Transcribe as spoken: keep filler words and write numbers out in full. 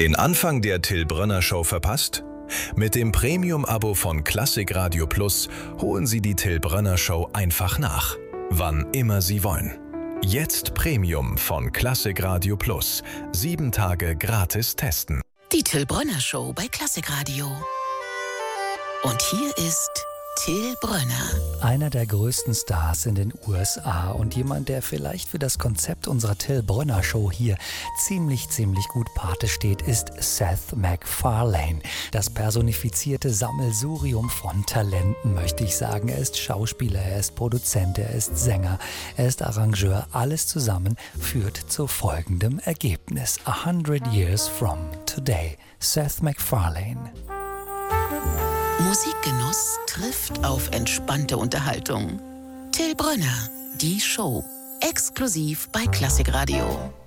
Den Anfang der Till Brönner Show verpasst? Mit dem Premium-Abo von Klassik Radio Plus holen Sie die Till Brönner Show einfach nach, wann immer Sie wollen. Jetzt Premium von Klassik Radio Plus. Sieben Tage gratis testen. Die Till Brönner Show bei Klassik Radio. Und hier ist Till Brönner. Einer der größten Stars in den U S A und jemand, der vielleicht für das Konzept unserer Till Brönner Show hier ziemlich, ziemlich gut Pate steht, ist Seth MacFarlane. Das personifizierte Sammelsurium von Talenten, möchte ich sagen. Er ist Schauspieler, er ist Produzent, er ist Sänger, er ist Arrangeur. Alles zusammen führt zu folgendem Ergebnis. A hundred years from today. Seth MacFarlane. Musikgenuss trifft auf entspannte Unterhaltung. Till Brönner, die Show. Exklusiv bei Klassik Radio.